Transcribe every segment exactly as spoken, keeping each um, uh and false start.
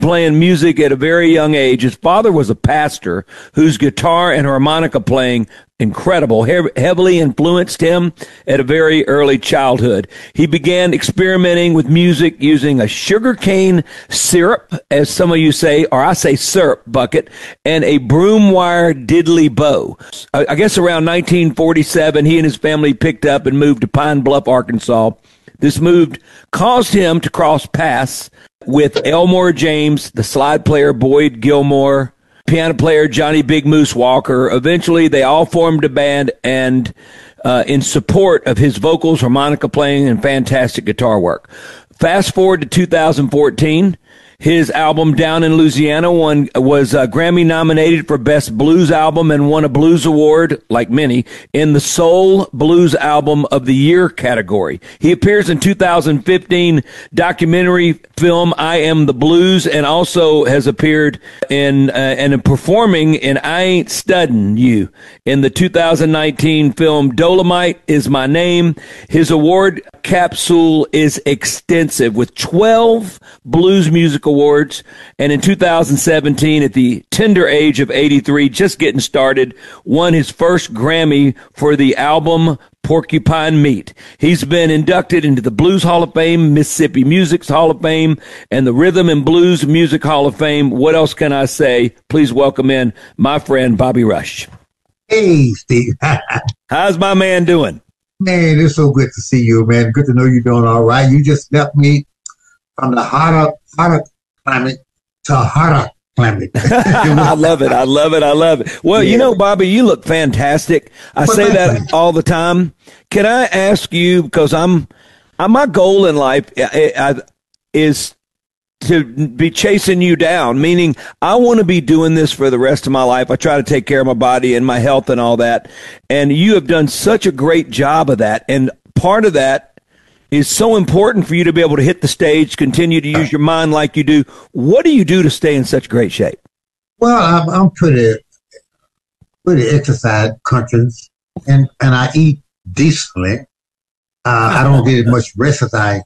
playing music at a very young age. His father was a pastor whose guitar and harmonica playing, incredible, he- heavily influenced him at a very early childhood. He began experimenting with music using a sugarcane syrup, as some of you say, or I say syrup bucket, and a broom wire diddly bow. I, I guess around nineteen forty-seven, he and his family picked up and moved to Pine Bluff, Arkansas. This move caused him to cross paths with Elmore James, the slide player Boyd Gilmore, piano player Johnny Big Moose Walker. Eventually, they all formed a band and uh, in support of his vocals, harmonica playing, and fantastic guitar work. Fast forward to two thousand fourteen. His album Down in Louisiana won, was uh, Grammy nominated for Best Blues Album and won a Blues Award, like many, in the Soul Blues Album of the Year category. He appears in two thousand fifteen documentary film I Am the Blues, and also has appeared in uh, and in performing in I Ain't Studdin' You in the two thousand nineteen film Dolomite Is My Name. His award capsule is extensive with twelve blues music awards, and in two thousand seventeen, at the tender age of eighty-three, just getting started, won his first Grammy for the album Porcupine Meat. He's been inducted into the Blues Hall of Fame, Mississippi Music's Hall of Fame, and the Rhythm and Blues Music Hall of Fame. What else can I say? Please welcome in my friend Bobby Rush. Hey, Steve. How's my man doing? Man, it's so good to see you, man. Good to know you're doing all right. You just left me from the hotter, hotter climate to hotter climate. I love it. I love it. I love it. Well, yeah. You know, Bobby, you look fantastic. I well, say that you. all the time. Can I ask you, because I'm, I'm my goal in life I, I, is to be chasing you down, meaning I want to be doing this for the rest of my life. I try to take care of my body and my health and all that. And you have done such a great job of that. And part of that is so important for you to be able to hit the stage, continue to use your mind like you do. What do you do to stay in such great shape? Well, I'm, I'm pretty, pretty exercise conscious, and, and I eat decently. Uh, I don't get as much rest as I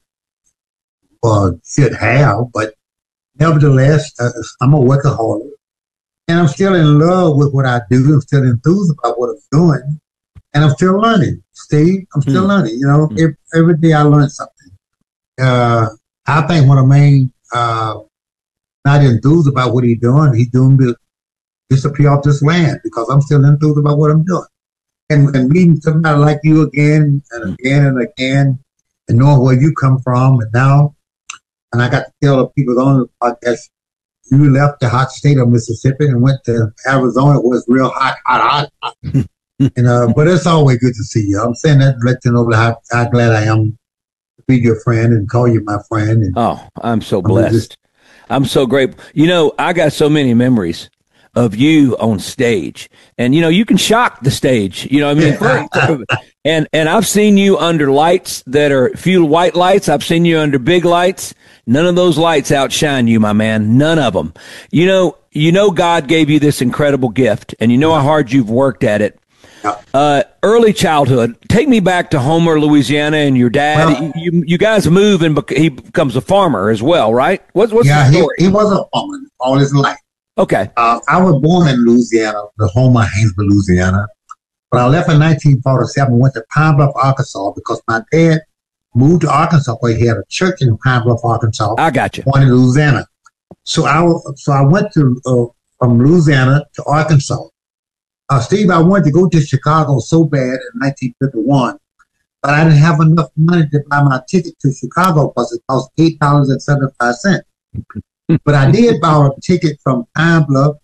uh, should have, but nevertheless, uh, I'm a workaholic, and I'm still in love with what I do. I'm still enthused about what I'm doing, and I'm still learning. Steve, I'm still mm. learning. You know, mm. every, every day I learn something. Uh, I think one of the main uh, not enthused about what he's doing, he's doing to disappear off this land, because I'm still enthused about what I'm doing. And, and meeting somebody like you again and again and again, and knowing where you come from, and now, and I got to tell the people on the podcast, you left the hot state of Mississippi and went to Arizona, where it's real hot, hot, hot. hot. and, uh, but it's always good to see you. I'm saying that to let you know how, how glad I am to be your friend and call you my friend. And oh, I'm so blessed. I'm so grateful. You know, I got so many memories of you on stage, and you know, you can shock the stage, you know what I mean? and and I've seen you under lights that are few white lights. I've seen you under big lights. None of those lights outshine you, my man. None of them. You know, you know, God gave you this incredible gift, and you know how hard you've worked at it. Uh, early childhood. Take me back to Homer, Louisiana, and your dad. Well, you you guys move, and bec- he becomes a farmer as well, right? What's what's yeah, the story? He, he was a farmer all his life. Okay. Uh, I was born in Louisiana, the home of Haynesville, Louisiana. But I left in nineteen forty-seven and went to Pine Bluff, Arkansas, because my dad moved to Arkansas, where he had a church in Pine Bluff, Arkansas. I got you. Born in Louisiana. So I, so I went to uh, from Louisiana to Arkansas. Uh, Steve, I wanted to go to Chicago so bad in nineteen fifty-one, but I didn't have enough money to buy my ticket to Chicago because it cost eight dollars and seventy-five cents. But I did buy a ticket from Pine Bluff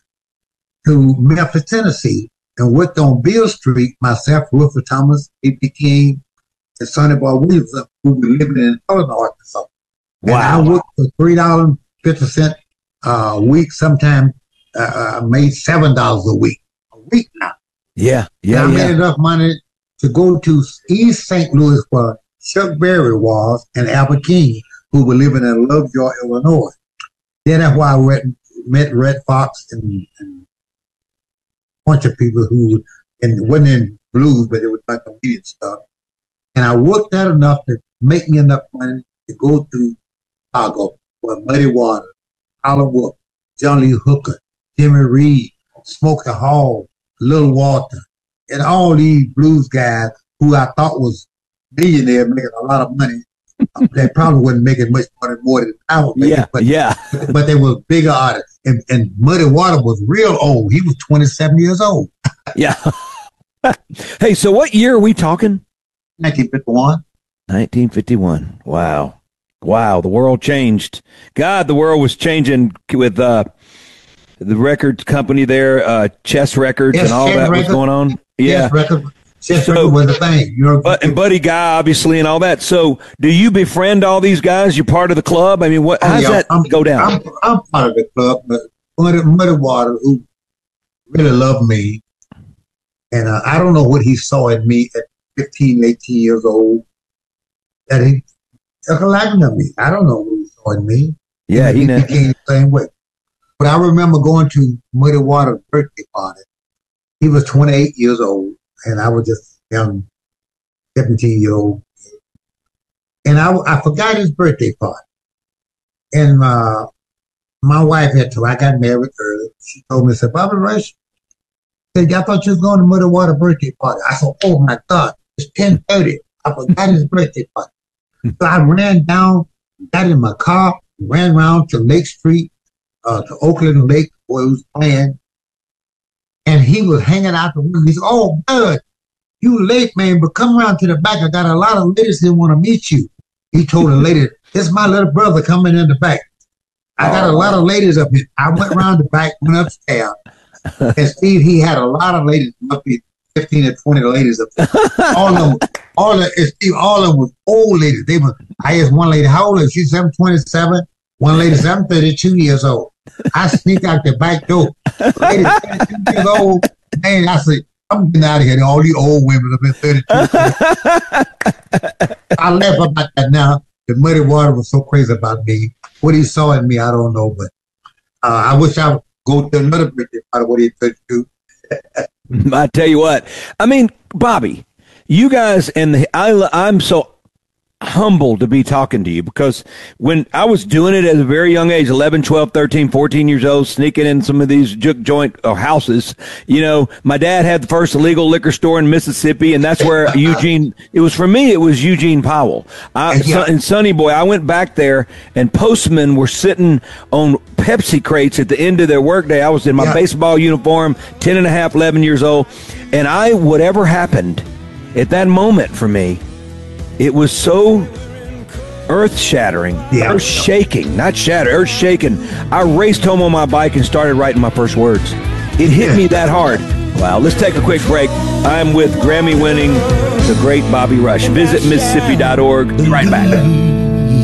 to Memphis, Tennessee, and worked on Beale Street, myself, Wilford Thomas, A P King, and Sonny Boy Williams, who were living in Northern Arkansas. Wow. And I worked for three dollars and fifty cents a week, sometimes uh, made seven dollars a week. A week now. Yeah, yeah, and I yeah. made enough money to go to East Saint Louis, where Chuck Berry was, and Albert King, who were living in Lovejoy, Illinois. Then that's why I read, met Red Fox and, and a bunch of people who, and wasn't in blues, but it was like comedian stuff. And I worked out enough to make me enough money to go to Chicago, where Muddy Water, Howlin' Wolf, John Lee Hooker, Jimmy Reed, Smokey Hall, Little Walter, and all these blues guys who I thought was millionaires making a lot of money. They probably wasn't making much money more than I was making, yeah, but, yeah. but they were bigger artists. And, and Muddy Water was real old. He was twenty-seven years old. Yeah. Hey, so what year are we talking? nineteen fifty-one. nineteen fifty-one. Wow. Wow, the world changed. God, the world was changing with uh, the record company there, uh, Chess Records, yes, and all Chess that Records. was going on. Yeah. Chess Records. Chess So- Records was a thing. You know, But, and Buddy Guy, obviously, and all that. So, do you befriend all these guys? You're part of the club? I mean, what? Oh, How does yeah, that I'm, go down? I'm, I'm part of the club, but Muddy, Muddy Water, who really loved me, and uh, I don't know what he saw in me at fifteen, eighteen years old, that he took a liking to me. I don't know what he saw in me. yeah, he he know. became the same way. But I remember going to Muddy Water's birthday party. He was twenty-eight years old, and I was just a young seventeen year old. And I, I forgot his birthday party. And uh, my wife had to, I got married early. She told me, said, Bobby Rush, said, I thought you was going to Muddy Water birthday party. I said, oh my God, it's ten thirty. I forgot his birthday party. So I ran down, got in my car, ran around to Lake Street, uh, to Oakland Lake, where he was playing. And he was hanging out the window. He said, oh, Bud, you late, man, but come around to the back. I got a lot of ladies that want to meet you. He told the lady, this is my little brother coming in the back. I got a lot of ladies up here. I went around the back, went upstairs. And Steve, he had a lot of ladies, must be fifteen or twenty ladies up there. All of them, all of and Steve, all of them was old ladies. They were, I asked one lady, how old is she? She's seven twenty-seven. One lady said, I'm thirty-two years old. I sneak out the back door. The lady, thirty-two years old. Man, I said, I'm getting out of here. All these old women have been thirty-two. I laugh about that now. The Muddy Water was so crazy about me. What he saw in me, I don't know, but uh, I wish I would go to another birthday party. What he thirty-two. I tell you what, I mean, Bobby, you guys, and the, I, I'm so humbled to be talking to you because when I was doing it at a very young age, eleven, twelve, thirteen, fourteen years old, sneaking in some of these juke joint or houses, you know, my dad had the first illegal liquor store in Mississippi, and that's where Eugene, it was for me, it was Eugene Powell. I, Yeah. and Sonny Boy, I went back there and postmen were sitting on Pepsi crates at the end of their workday. I was in my Yeah. baseball uniform, ten and a half, eleven years old, and I, whatever happened at that moment for me, it was so earth-shattering, Yeah. earth-shaking, not shatter, earth-shaking. I raced home on my bike and started writing my first words. It hit me that hard. Wow, let's take a quick break. I'm with Grammy-winning, the great Bobby Rush. Visit Mississippi dot org. Be right back.